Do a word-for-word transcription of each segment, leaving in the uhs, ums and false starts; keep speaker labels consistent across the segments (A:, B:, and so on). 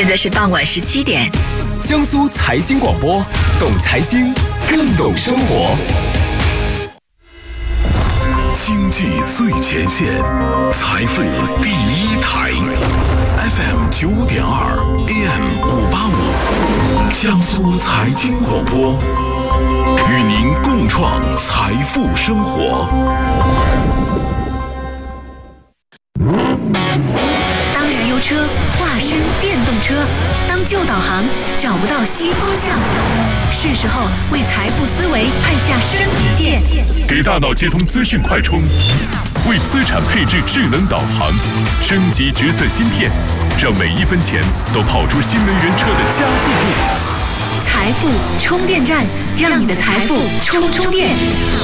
A: 现在是傍晚十七点，
B: 江苏财经广播，懂财经，更懂生活。
C: 经济最前线，财富第一台 ，F M 九点二 ，A M 五八五，江苏财经广播，与您共创财富生活。
A: 当燃油车化身电动车，当旧导航找不到新方向，是时候为财富思维按下升级键，
C: 给大脑接通资讯快充，为资产配置智能导航，升级决策芯片，让每一分钱都跑出新能源车的加速度。
A: 财富充电站，让你的财富充充电。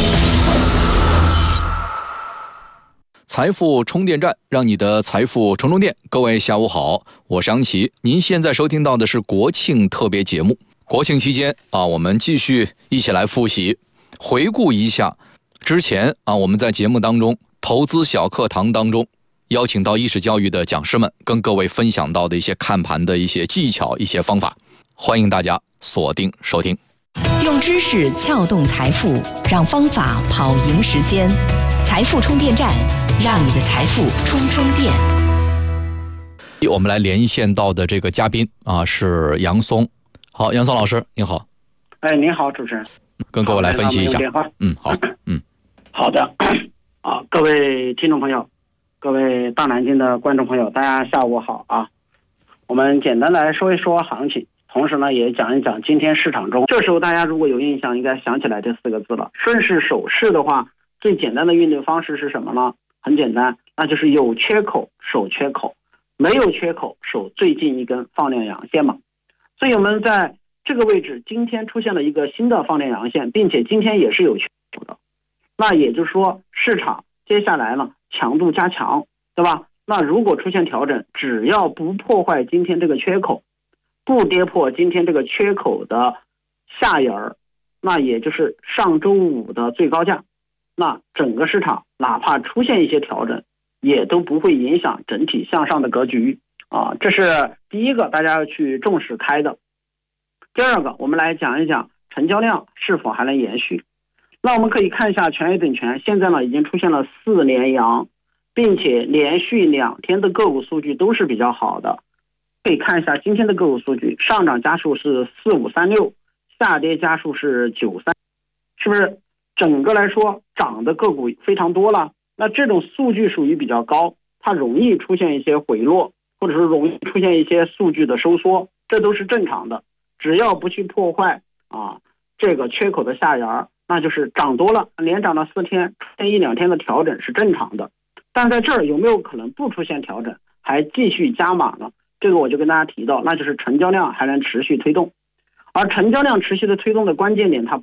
D: 财富充电站，让你的财富充充电。各位下午好，我是杨奇。您现在收听到的是国庆特别节目。国庆期间啊，我们继续一起来复习，回顾一下之前啊，我们在节目当中投资小课堂当中邀请到意识教育的讲师们，跟各位分享到的一些看盘的一些技巧、一些方法，欢迎大家锁定收听。
E: 用知识撬动财富，让方法跑赢时间。财富充电站，让你的财富充充电。
D: 我们来连线到的这个嘉宾啊是杨松。好，杨松老师您好。
F: 哎，您好，主持人。
D: 跟各位来分析一下。嗯，好，嗯，
F: 好的。啊，各位听众朋友，各位大南京的观众朋友，大家下午好啊。我们简单来说一说行情，同时呢也讲一讲今天市场中，这时候大家如果有印象，应该想起来这四个字了。顺势守势的话，最简单的运动方式是什么呢？很简单，那就是有缺口守缺口，没有缺口守最近一根放量阳线嘛。所以我们在这个位置今天出现了一个新的放量阳线，并且今天也是有缺口的，那也就是说市场接下来呢强度加强，对吧？那如果出现调整，只要不破坏今天这个缺口，不跌破今天这个缺口的下沿儿，那也就是上周五的最高价，那整个市场哪怕出现一些调整，也都不会影响整体向上的格局啊，这是第一个大家要去重视开的。第二个，我们来讲一讲成交量是否还能延续。那我们可以看一下全 A 等权，现在呢已经出现了四连阳，并且连续两天的个股数据都是比较好的。可以看一下今天的个股数据，上涨家数是四五三六，下跌家数是九三，是不是整个来说涨的个股非常多了？那这种数据属于比较高，它容易出现一些回落，或者是容易出现一些数据的收缩，这都是正常的。只要不去破坏啊这个缺口的下沿，那就是涨多了，连涨了四天，出现一两天的调整是正常的。但在这儿有没有可能不出现调整，还继续加码呢？这个我就跟大家提到，那就是成交量还能持续推动。而成交量持续的推动的关键点，它